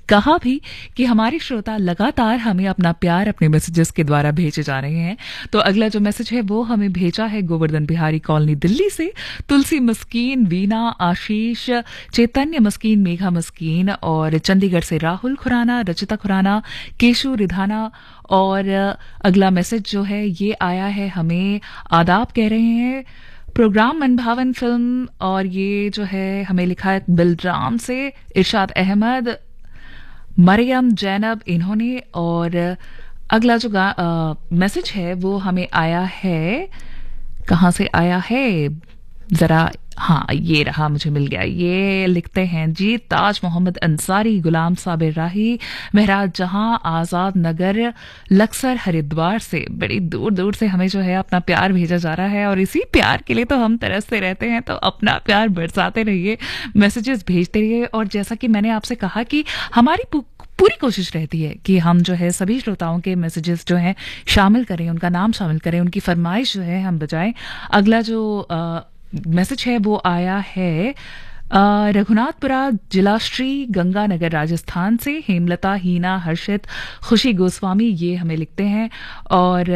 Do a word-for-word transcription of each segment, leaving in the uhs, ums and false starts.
कहा भी कि हमारे श्रोता लगातार हमें अपना प्यार अपने मैसेजेस के द्वारा भेजे जा रहे हैं। तो अगला जो मैसेज है वो हमें भेजा है गोवर्धन बिहारी कॉलोनी दिल्ली से तुलसी मस्कीन, वीना, आशीष, चैतन्य मस्कीन, मेघा मस्कीन और चंडीगढ़ से राहुल खुराना, रचिता खुराना, केशु रिधाना। और अगला मैसेज जो है ये आया है हमें, आदाब कह रहे हैं, प्रोग्राम मनभावन फिल्म, और ये जो है हमें लिखा है बिलराम से, इरशाद अहमद, मरियम, जैनब इन्होंने। और अगला जो मैसेज है वो हमें आया है, कहाँ से आया है जरा, हाँ ये रहा, मुझे मिल गया। ये लिखते हैं जी, ताज मोहम्मद अंसारी, गुलाम साबिर राही, महराज जहां, आजाद नगर, लक्सर, हरिद्वार से बड़ी दूर दूर से हमें जो है अपना प्यार भेजा जा रहा है। और इसी प्यार के लिए तो हम तरसते रहते हैं, तो अपना प्यार बरसाते रहिए, मैसेजेस भेजते रहिए। और जैसा कि मैंने आपसे कहा कि हमारी पूरी कोशिश रहती है कि हम जो है सभी श्रोताओं के मैसेजेस जो हैं शामिल करें, उनका नाम शामिल करें, उनकी फरमाइश जो है हम बजाएं। अगला जो आ, मैसेज है वो आया है रघुनाथपुरा जिला श्री गंगानगर राजस्थान से, हेमलता, हीना, हर्षित, खुशी गोस्वामी ये हमें लिखते हैं। और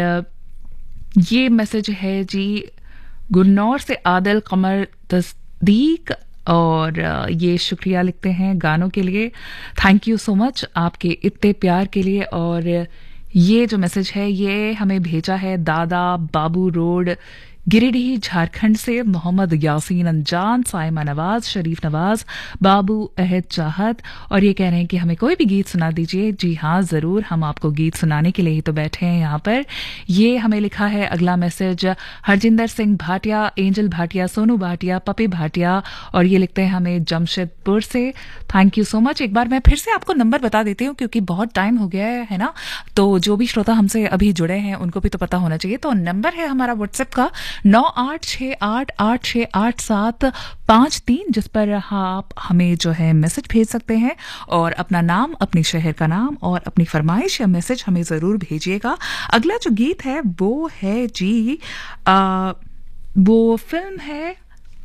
ये मैसेज है जी गुन्नौर से आदिल कमर तस्दीक, और ये शुक्रिया लिखते हैं गानों के लिए, थैंक यू सो मच आपके इतने प्यार के लिए। और ये जो मैसेज है ये हमें भेजा है दादा बाबू रोड, गिरिडीह, झारखंड से, मोहम्मद यासीन अंजान, साइमा नवाज, शरीफ नवाज, बाबू अहद चाहत। और ये कह रहे हैं कि हमें कोई भी गीत सुना दीजिए। जी हाँ, जरूर, हम आपको गीत सुनाने के लिए ही तो बैठे हैं यहाँ पर। ये हमें लिखा है अगला message Harjinder Singh Bhatia, angel Bhatia, Sonu Bhatia, puppy Bhatia, और ये लिखते हैं हमें जमशेदपुर से। Thank you so much. एक बार मैं फिर से आपको नंबर बता देती हूँ क्योंकि बहुत टाइम हो गया है, है ना, तो जो भी श्रोता हमसे अभी जुड़े हैं उनको भी तो पता होना चाहिए। तो नंबर है हमारा व्हाट्सएप का नौ आठ छः आठ आठ छः आठ सात पाँच तीन, जिस पर आप हमें जो है मैसेज भेज सकते हैं और अपना नाम, अपने शहर का नाम और अपनी फरमाइश या मैसेज हमें ज़रूर भेजिएगा। अगला जो गीत है वो है जी आ, वो फिल्म है,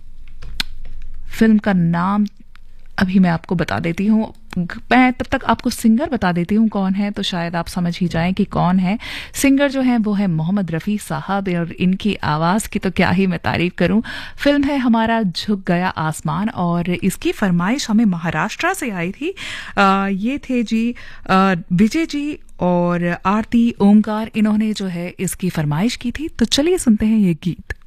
फिल्म का नाम अभी मैं आपको बता देती हूँ, मैं तब तक आपको सिंगर बता देती हूँ कौन है, तो शायद आप समझ ही जाएं कि कौन है। सिंगर जो है वो है मोहम्मद रफ़ी साहब, और इनकी आवाज़ की तो क्या ही मैं तारीफ करूँ। फिल्म है हमारा झुक गया आसमान, और इसकी फरमाइश हमें महाराष्ट्र से आई थी। आ, ये थे जी विजय जी और आरती ओमकार, इन्होंने जो है इसकी फरमाइश की थी। तो चलिए सुनते हैं ये गीत।